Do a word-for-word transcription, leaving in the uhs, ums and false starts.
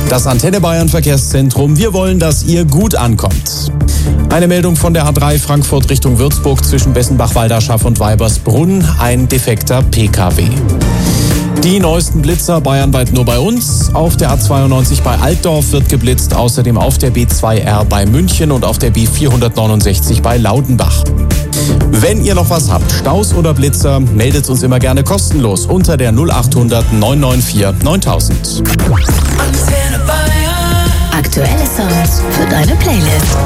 Das Antenne Bayern Verkehrszentrum. Wir wollen, dass ihr gut ankommt. Eine Meldung von der A drei Frankfurt Richtung Würzburg zwischen Bessenbach-Walderschaff und Weibersbrunn. Ein defekter P K W. Die neuesten Blitzer bayernweit nur bei uns. Auf der A zweiundneunzig bei Altdorf wird geblitzt. Außerdem auf der B zwei R bei München und auf der B vierhundertneunundsechzig bei Laudenbach. Wenn ihr noch was habt, Staus oder Blitzer, meldet uns immer gerne kostenlos unter der null achthundert neun neun vier neuntausend. Aktuelle Songs für deine Playlist.